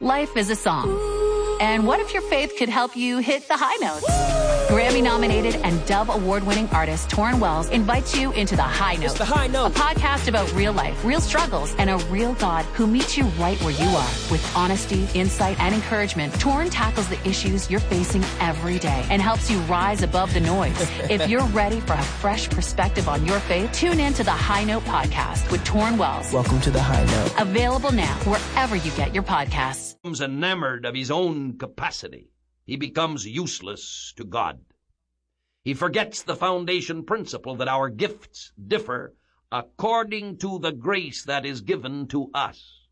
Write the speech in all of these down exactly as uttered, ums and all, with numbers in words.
Life is a song. And what if your faith could help you hit the high notes? Grammy-nominated and Dove Award-winning artist Torrin Wells invites you into The High Note. It's The High Note. A podcast about real life, real struggles, and a real God who meets you right where you are. With honesty, insight, and encouragement, Torrin tackles the issues you're facing every day and helps you rise above the noise. If you're ready for a fresh perspective on your faith, tune in to The High Note podcast with Torrin Wells. Welcome to The High Note. Available now wherever you get your podcasts. Becomes enamored of his own capacity. He becomes useless to God. He forgets the foundation principle that our gifts differ according to the grace that is given to us.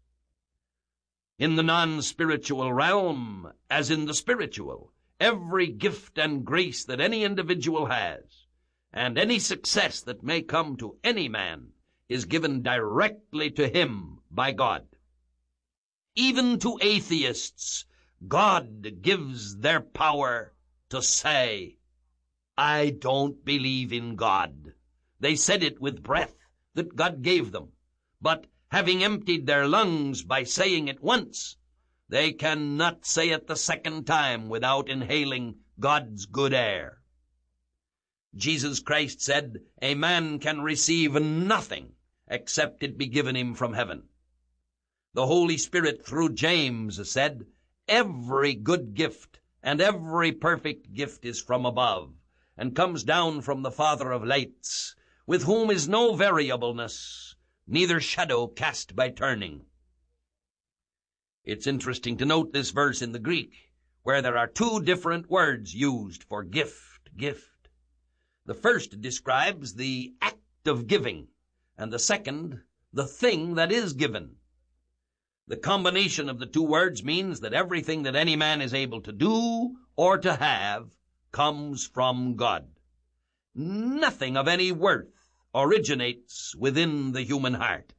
In the non-spiritual realm, as in the spiritual, every gift and grace that any individual has, and any success that may come to any man, is given directly to him by God. Even to atheists, God gives their power to say, I don't believe in God. They said it with breath that God gave them, but having emptied their lungs by saying it once, they cannot say it the second time without inhaling God's good air. Jesus Christ said, a man can receive nothing except it be given him from heaven. The Holy Spirit, through James, said, every good gift and every perfect gift is from above, and comes down from the Father of lights, with whom is no variableness, neither shadow cast by turning. It's interesting to note this verse in the Greek, where there are two different words used for gift, gift. The first describes the act of giving, and the second, the thing that is given. The combination of the two words means that everything that any man is able to do or to have comes from God. Nothing of any worth originates within the human heart.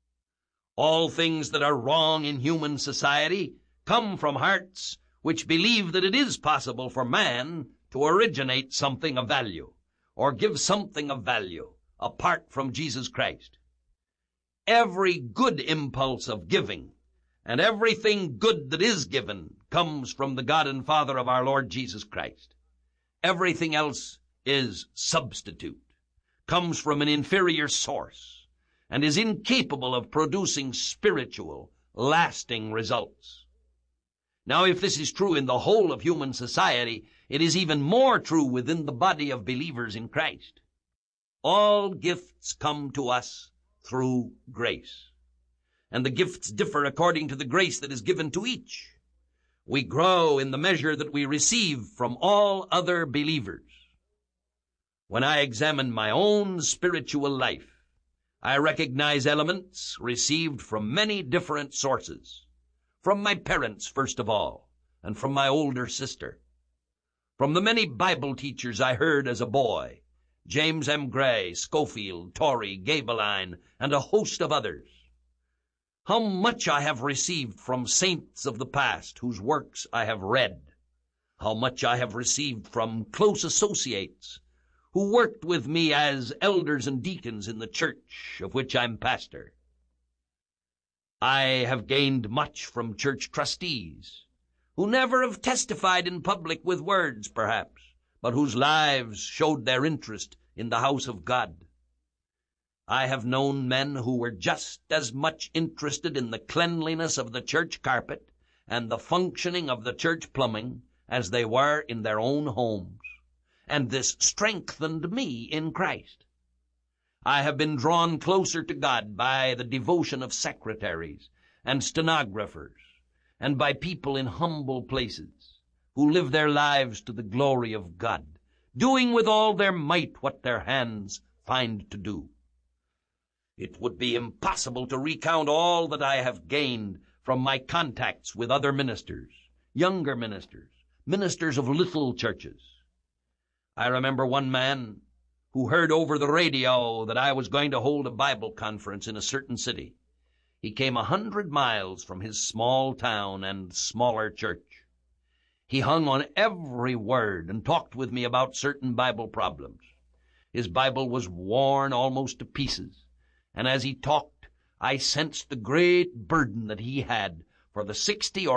All things that are wrong in human society come from hearts which believe that it is possible for man to originate something of value or give something of value apart from Jesus Christ. Every good impulse of giving and everything good that is given comes from the God and Father of our Lord Jesus Christ. Everything else is substitute, comes from an inferior source, and is incapable of producing spiritual, lasting results. Now, if this is true in the whole of human society, it is even more true within the body of believers in Christ. All gifts come to us through grace, and the gifts differ according to the grace that is given to each. We grow in the measure that we receive from all other believers. When I examine my own spiritual life, I recognize elements received from many different sources. From my parents, first of all, and from my older sister. From the many Bible teachers I heard as a boy, James M. Gray, Schofield, Torrey, Gabeline, and a host of others. How much I have received from saints of the past whose works I have read. How much I have received from close associates who worked with me as elders and deacons in the church of which I'm pastor. I have gained much from church trustees who never have testified in public with words, perhaps, but whose lives showed their interest in the house of God. I have known men who were just as much interested in the cleanliness of the church carpet and the functioning of the church plumbing as they were in their own homes, and this strengthened me in Christ. I have been drawn closer to God by the devotion of secretaries and stenographers, and by people in humble places who live their lives to the glory of God, doing with all their might what their hands find to do. It would be impossible to recount all that I have gained from my contacts with other ministers, younger ministers, ministers of little churches. I remember one man who heard over the radio that I was going to hold a Bible conference in a certain city. He came a hundred miles from his small town and smaller church. He hung on every word and talked with me about certain Bible problems. His Bible was worn almost to pieces. And as he talked, I sensed the great burden that he had for the sixty or